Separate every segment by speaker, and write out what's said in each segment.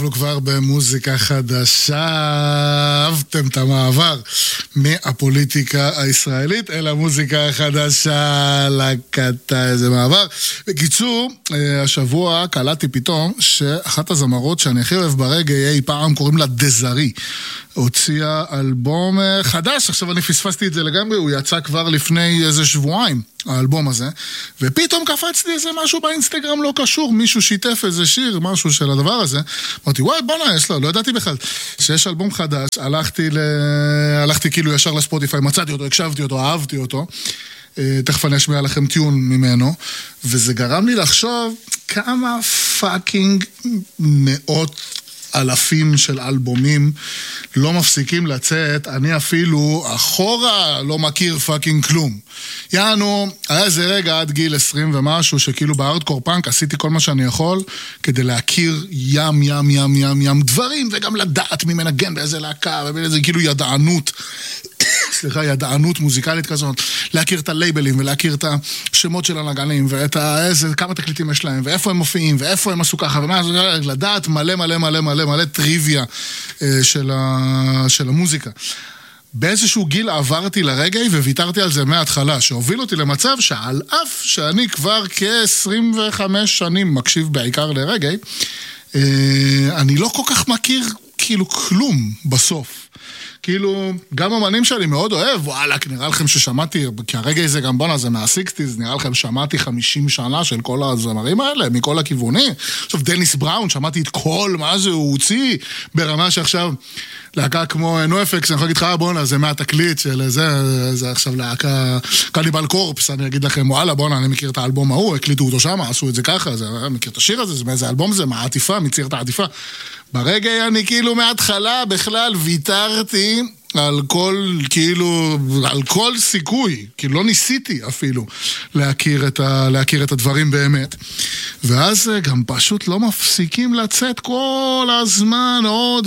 Speaker 1: אנחנו כבר במוזיקה חדשה, אהבתם את המעבר מהפוליטיקה הישראלית אל המוזיקה החדשה, לקטע איזה מעבר. בקיצור, השבוע קלטתי פתאום שאחת הזמרות שאני הכי אוהב ברגע אי פעם קוראים לה דזרי. הוציאה אלבום חדש, עכשיו אני פספסתי את זה לגמרי, הוא יצא כבר לפני איזה שבועיים, האלבום הזה, ופתאום קפץ לי איזה משהו באינסטגרם לא קשור, מישהו שיתף איזה שיר, משהו של הדבר הזה, אמרתי, וואי, בונה, יש לו, לא ידעתי בכלל, שיש אלבום חדש, הלכתי כאילו ישר לספוטיפיי, מצאתי אותו, הקשבתי אותו, אהבתי אותו, תכף אני אשמיע לכם טיון ממנו, וזה גרם לי לחשוב כמה פאקינג מאות אלפים של אלבומים לא מפסיקים לצאת, אני אפילו אחורה לא מכיר פאקינג כלום. יענו, היה איזה רגע עד גיל 20 ומשהו, שכאילו בארדקור פאנק עשיתי כל מה שאני יכול, כדי להכיר ים דברים, וגם לדעת מי מנגן באיזה להקה, ובאיזה כאילו ידענות, ידענות מוזיקלית כזאת, להכיר את הלייבלים, ולהכיר את השמות של הנגנים, ואת כמה תקליטים יש להם, ואיפה הם מופיעים, ואיפה הם עשו ככה, ומה, לדעת מלא טריוויה של המוזיקה. באיזשהו גיל עברתי לרגעי וויתרתי על זה מההתחלה, שהוביל אותי למצב שעל אף שאני כבר כ-25 שנים מקשיב בעיקר לרגעי, אני לא כל כך מכיר כאילו כלום בסוף. כאילו, גם אמנים שאני מאוד אוהב, וואלה, נראה לכם ששמעתי, כי הרגע הזה גם בונה, זה מה-60s, נראה לכם שמעתי 50 שנה של כל הזמרים האלה, מכל הכיוונים. עכשיו, דניס בראון, שמעתי את כל מה זה הוא הוציא, ברמה שעכשיו, להקה כמו NoFX, אני יכול להגיד לך, בונה, זה מהתקליט של זה עכשיו להקה קניבל קורפס, אני אגיד לכם, וואלה, בונה, אני מכיר את האלבום ההוא, הקליטו אותו שם, עשו את זה ככה, אני מכיר את השיר הזה, זה מאיזה אלבום זה, מהעטיפה, מציר את העטיפה. ברגע אני כאילו מההתחלה בכלל ויתרתי על כל סיכוי, כאילו לא ניסיתי אפילו להכיר את הדברים באמת. ואז גם פשוט לא מפסיקים לצאת כל הזמן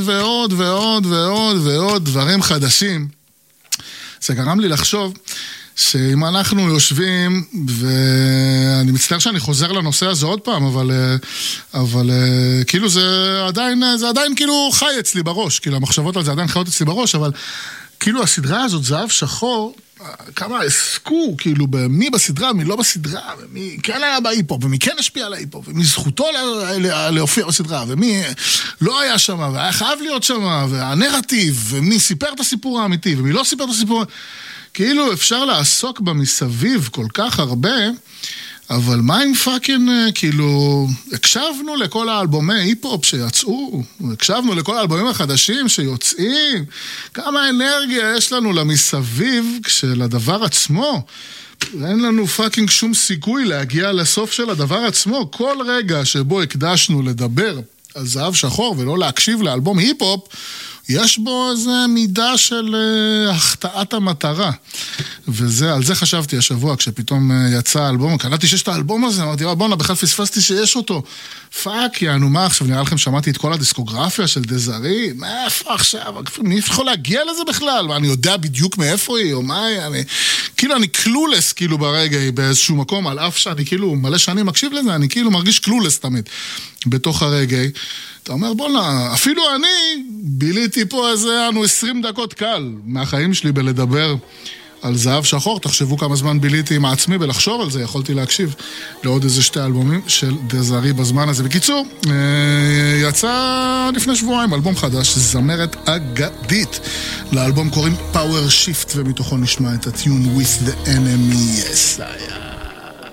Speaker 1: עוד דברים חדשים. זה גרם לי לחשוב שאם אנחנו יושבים, ואני מצטער שאני חוזר לנושא הזה עוד פעם, אבל כאילו זה עדיין כאילו חי אצלי בראש, כאילו המחשבות על זה עדיין חיות אצלי בראש, אבל כאילו הסדרה הזאת, זהב שחור, כמה עסקו, כאילו, מי בסדרה, מי לא בסדרה, ומי כן היה בהיפופ, ומי כן השפיע על ההיפופ, ומי זכותו להופיע בסדרה, ומי לא היה שם, והיה חייב להיות שם, והנרטיב, ומי סיפר את הסיפור האמיתי, ומי לא סיפר את הסיפור, כאילו אפשר לעסוק במסביב כל כך הרבה, אבל מה אם פאקינג, כאילו, הקשבנו לכל האלבומי היפ-הופ שיצאו, הקשבנו לכל האלבומים החדשים שיוצאים, כמה אנרגיה יש לנו למסביב כשלדבר עצמו, אין לנו פאקינג שום סיכוי להגיע לסוף של הדבר עצמו, כל רגע שבו הקדשנו לדבר על זהב שחור ולא להקשיב לאלבום היפ-הופ, יש בו איזה מידה של החטאת המטרה. ועל זה חשבתי השבוע, כשפתאום יצא האלבום, קלטתי שיש את האלבום הזה, אמרתי, בוא'נה, בכלל פספסתי שיש אותו. פאק, יענו, מה עכשיו? נראה לכם, שמעתי את כל הדיסקוגרפיה של דזרי, מאיפה עכשיו? מי יכול להגיע לזה בכלל? ואני יודע בדיוק מאיפה היא, או מה היא, כאילו, אני קלולס, כאילו, ברגע, באיזשהו מקום, על אף שאני, כאילו, מלא שנים מקשיב לזה, אני כאילו מרגיש קלולס תמיד, בתוך הרגע. אתה אומר, בוא'נה, אפילו אני ביליתי פה איזה 20 דקות קל מהחיים שלי בלדבר על זהב שחור. תחשבו כמה זמן ביליתי עם עצמי בלחשוב על זה, יכולתי להקשיב לעוד איזה 2 אלבומים של דזרי בזמן הזה. בקיצור, יצא לפני שבועיים אלבום חדש, זמרת אגדית. לאלבום קוראים Power Shift, ומתוכו נשמע את הטיון With the Enemy. Yes,